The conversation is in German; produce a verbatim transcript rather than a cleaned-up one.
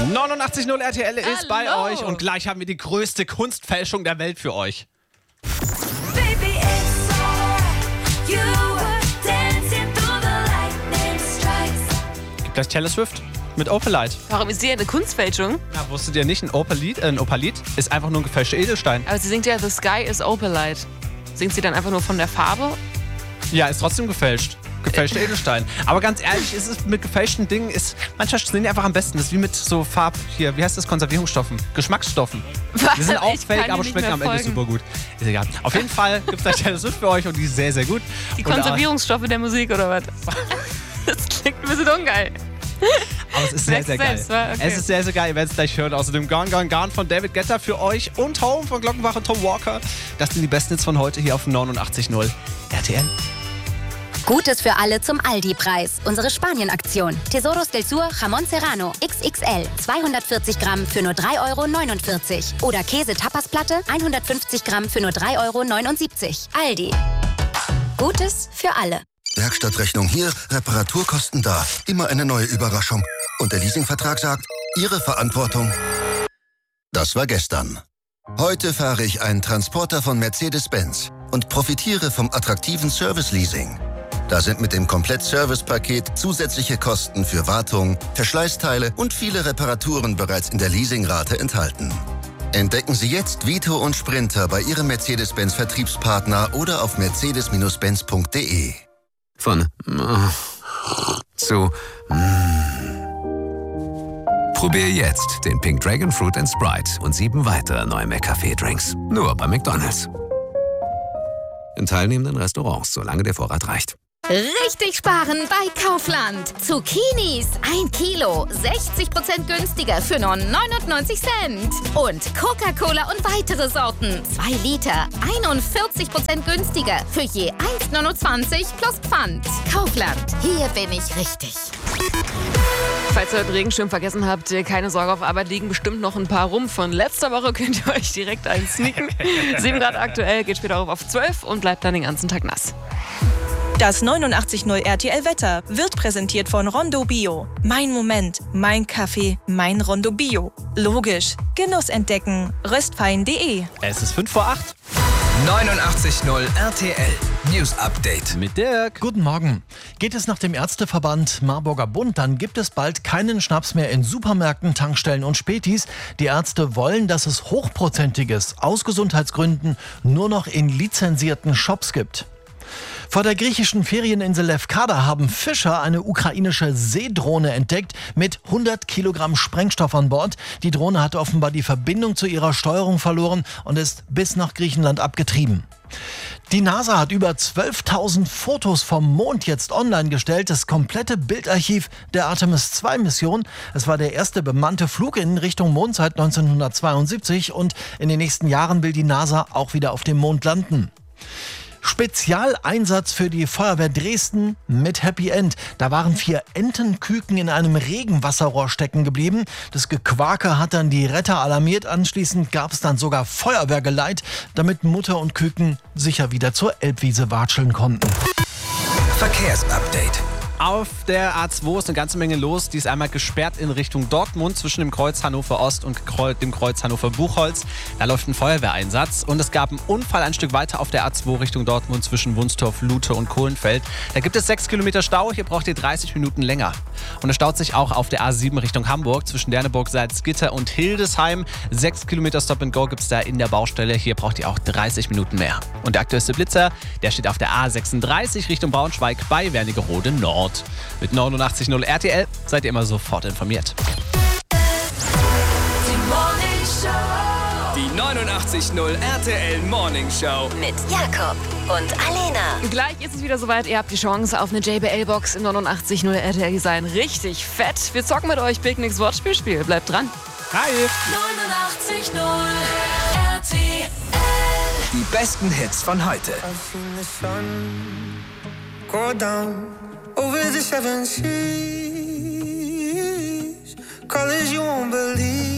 neunundachtzig Komma null R T L ist Hallo. bei euch und gleich haben wir die größte Kunstfälschung der Welt für euch. Baby, it's alright. You were dancing through the lightning strikes. Gibt gleich Taylor Swift mit Opalite. Warum ist sie eine Kunstfälschung? Na, wusstet ihr nicht, ein Opalit, äh, ein Opalit ist einfach nur ein gefälschter Edelstein. Aber sie singt ja The Sky is Opalite. Singt sie dann einfach nur von der Farbe? Ja, ist trotzdem gefälscht. Gefälschter Edelstein. Aber ganz ehrlich, ist es mit gefälschten Dingen, ist, manchmal sind die einfach am besten. Das ist wie mit so Farb, hier, wie heißt das, Konservierungsstoffen? Geschmacksstoffen. Was? Die sind auch Ich fake, kann aber nicht schmecken mehr am Ende folgen. super gut. Ist egal. Auf jeden Fall gibt es da Taylor Swift für euch und die ist sehr, sehr gut. Die Und, äh, Konservierungsstoffe der Musik oder was? Das klingt ein bisschen ungeil. Aber es ist sehr, Merkst sehr du geil. selbst, wa? Okay. Es ist sehr, sehr geil. Ihr werdet es gleich hören. Außerdem Gone, Gone, Gone von David Guetta für euch und Home von Glockenbach und Tom Walker. Das sind die besten Hits von heute hier auf neunundachtzig Komma null R T L. Gutes für alle zum Aldi-Preis. Unsere Spanien-Aktion. Tesoros del Sur Jamón Serrano X X L. zweihundertvierzig Gramm für nur drei Euro neunundvierzig. Oder Käse-Tapasplatte hundertfünfzig Gramm für nur drei Euro neunundsiebzig. Aldi. Gutes für alle. Werkstattrechnung hier, Reparaturkosten da. Immer eine neue Überraschung. Und der Leasingvertrag sagt, Ihre Verantwortung. Das war gestern. Heute fahre ich einen Transporter von Mercedes-Benz und profitiere vom attraktiven Service-Leasing. Da sind mit dem Komplett-Service-Paket zusätzliche Kosten für Wartung, Verschleißteile und viele Reparaturen bereits in der Leasingrate enthalten. Entdecken Sie jetzt Vito und Sprinter bei Ihrem Mercedes-Benz-Vertriebspartner oder auf mercedes Benz punkt de. Von äh, zu mm. Probier jetzt den Pink Dragon Fruit and Sprite und sieben weitere neue McCafé-Drinks. Nur bei McDonald's. In teilnehmenden Restaurants, solange der Vorrat reicht. Richtig sparen bei Kaufland. Zucchinis ein Kilo, sechzig Prozent günstiger für nur neunundneunzig Cent. Und Coca-Cola und weitere Sorten, zwei Liter, einundvierzig Prozent günstiger für je eins neunundzwanzig plus Pfand. Kaufland, hier bin ich richtig. Falls ihr den Regenschirm vergessen habt, keine Sorge, auf Arbeit liegen bestimmt noch ein paar rum. Von letzter Woche könnt ihr euch direkt einsneaken. sieben Grad aktuell, geht später auf zwölf und bleibt dann den ganzen Tag nass. Das neunundachtzig Komma null R T L Wetter wird präsentiert von Rondo Bio. Mein Moment, mein Kaffee, mein Rondo Bio. Logisch. Genuss entdecken. röstfein punkt de. Es ist fünf vor acht. neunundachtzig Komma null R T L News Update. Mit Dirk. Guten Morgen. Geht es nach dem Ärzteverband Marburger Bund, dann gibt es bald keinen Schnaps mehr in Supermärkten, Tankstellen und Spätis. Die Ärzte wollen, dass es Hochprozentiges aus Gesundheitsgründen nur noch in lizenzierten Shops gibt. Vor der griechischen Ferieninsel Lefkada haben Fischer eine ukrainische Seedrohne entdeckt mit hundert Kilogramm Sprengstoff an Bord. Die Drohne hat offenbar die Verbindung zu ihrer Steuerung verloren und ist bis nach Griechenland abgetrieben. Die NASA hat über zwölftausend Fotos vom Mond jetzt online gestellt. Das komplette Bildarchiv der Artemis zwei Mission. Es war der erste bemannte Flug in Richtung Mond seit neunzehnhundertzweiundsiebzig und in den nächsten Jahren will die NASA auch wieder auf dem Mond landen. Spezialeinsatz für die Feuerwehr Dresden mit Happy End. Da waren vier Entenküken in einem Regenwasserrohr stecken geblieben. Das Gequake hat dann die Retter alarmiert. Anschließend gab es dann sogar Feuerwehrgeleit, damit Mutter und Küken sicher wieder zur Elbwiese watscheln konnten. Verkehrsupdate. Auf der A zwei ist eine ganze Menge los. Die ist einmal gesperrt in Richtung Dortmund zwischen dem Kreuz Hannover Ost und dem Kreuz Hannover Buchholz. Da läuft ein Feuerwehreinsatz. Und es gab einen Unfall ein Stück weiter auf der A zwei Richtung Dortmund zwischen Wunstorf, Lute und Kohlenfeld. Da gibt es sechs Kilometer Stau. Hier braucht ihr dreißig Minuten länger. Und es staut sich auch auf der A sieben Richtung Hamburg zwischen Derneburg, Salzgitter und Hildesheim. Sechs Kilometer Stop and Go gibt es da in der Baustelle. Hier braucht ihr auch dreißig Minuten mehr. Und der aktuellste Blitzer, der steht auf der A sechsunddreißig Richtung Braunschweig bei Wernigerode Nord. Mit neunundachtzig Komma null R T L seid ihr immer sofort informiert. Die Morning Show. Die neunundachtzig Komma null R T L Morning Show. Mit Jakob und Alena. Gleich ist es wieder soweit. Ihr habt die Chance auf eine J B L-Box im neunundachtzig Komma null R T L-Design. Richtig fett. Wir zocken mit euch Picknicks Wortspielspiel. Bleibt dran. Hi! neunundachtzig Komma null R T L. Die besten Hits von heute. Over the seven seas, colors you won't believe.